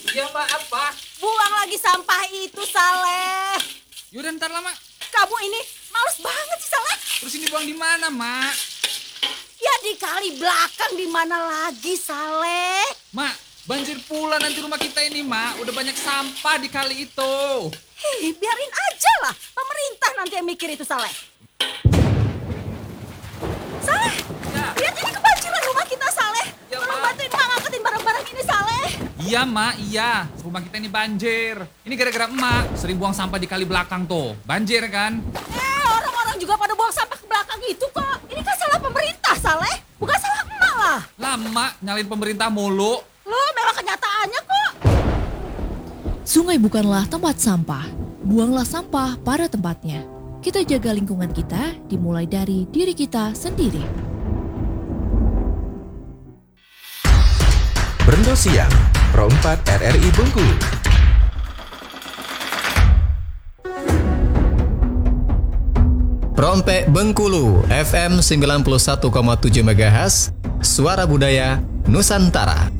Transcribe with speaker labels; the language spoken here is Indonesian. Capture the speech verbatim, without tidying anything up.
Speaker 1: Ya Mak, apa?
Speaker 2: Buang lagi sampah itu, Saleh.
Speaker 1: Yaudah ntar lah Mak.
Speaker 2: Kamu ini males banget sih, Saleh.
Speaker 1: Terus ini buang di mana Mak?
Speaker 2: Ya di kali belakang, di mana lagi, Saleh?
Speaker 1: Mak, banjir pula nanti rumah kita ini Mak. Udah banyak sampah di kali itu.
Speaker 2: Hei, biarin aja lah. Pemerintah nanti yang mikir itu, Saleh. Saleh,
Speaker 1: Ya.
Speaker 2: lihat ini kebanjiran rumah kita, Saleh.
Speaker 1: Ya,
Speaker 2: Tolong
Speaker 1: Mak.
Speaker 2: bantuin Mak ngangkatin barang-barang ini, Saleh.
Speaker 1: Iya Mak, iya. Rumah kita ini banjir. Ini gara-gara emak sering buang sampah di kali belakang tuh. Banjir kan?
Speaker 2: Eh, orang-orang juga pada buang sampah ke belakang itu kok. Ini kan salah pemerintah, Saleh. Bukan salah emak lah.
Speaker 1: Lama nyalain pemerintah mulu.
Speaker 2: Loh, memang kenyataannya kok.
Speaker 3: Sungai bukanlah tempat sampah. Buanglah sampah pada tempatnya. Kita jaga lingkungan kita dimulai dari diri kita sendiri.
Speaker 4: Berendo Siang, Pro empat R R I Bengkulu. Pro empat Bengkulu, F M sembilan puluh satu koma tujuh MHz, Suara Budaya Nusantara.